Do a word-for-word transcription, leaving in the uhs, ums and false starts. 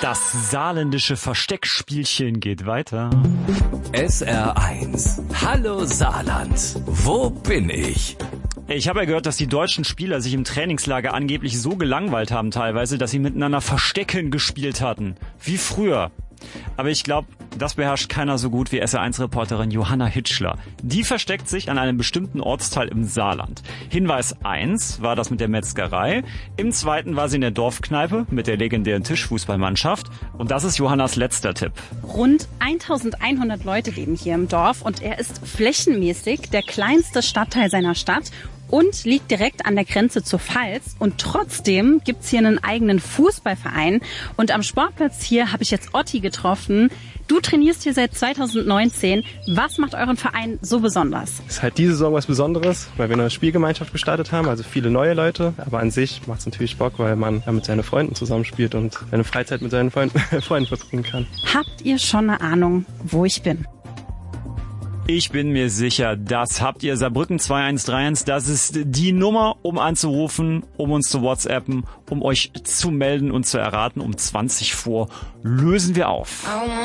Das saarländische Versteckspielchen geht weiter. S R eins. Hallo Saarland. Wo bin ich? Ich habe ja gehört, dass die deutschen Spieler sich im Trainingslager angeblich so gelangweilt haben teilweise, dass sie miteinander Verstecken gespielt hatten. Wie früher. Aber ich glaube, das beherrscht keiner so gut wie S R eins Reporterin Johanna Hitschler. Die versteckt sich an einem bestimmten Ortsteil im Saarland. Hinweis eins war das mit der Metzgerei. Im zweiten war sie in der Dorfkneipe mit der legendären Tischfußballmannschaft. Und das ist Johannas letzter Tipp. Rund eintausendeinhundert Leute leben hier im Dorf und er ist flächenmäßig der kleinste Stadtteil seiner Stadt und liegt direkt an der Grenze zur Pfalz. Und trotzdem gibt's hier einen eigenen Fußballverein. Und am Sportplatz hier habe ich jetzt Otti getroffen. Du trainierst hier seit zweitausendneunzehn. Was macht euren Verein so besonders? Es ist halt diese Saison was Besonderes, weil wir eine Spielgemeinschaft gestartet haben, also viele neue Leute. Aber an sich macht es natürlich Bock, weil man ja mit seinen Freunden zusammenspielt und seine Freizeit mit seinen Freunden, Freunden verbringen kann. Habt ihr schon eine Ahnung, wo ich bin? Ich bin mir sicher, das habt ihr. Saarbrücken zwei eins drei eins, das ist die Nummer, um anzurufen, um uns zu WhatsAppen, um euch zu melden und zu erraten. Um zwanzig vor lösen wir auf.